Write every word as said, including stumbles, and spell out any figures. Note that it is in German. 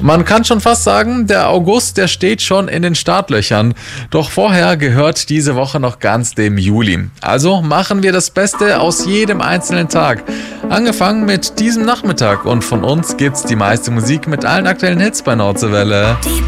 Man kann schon fast sagen, der August, der steht schon in den Startlöchern. Doch vorher gehört diese Woche noch ganz dem Juli. Also machen wir das Beste aus jedem einzelnen Tag. Angefangen mit diesem Nachmittag und von uns gibt's die meiste Musik mit allen aktuellen Hits bei Nordseewelle. Die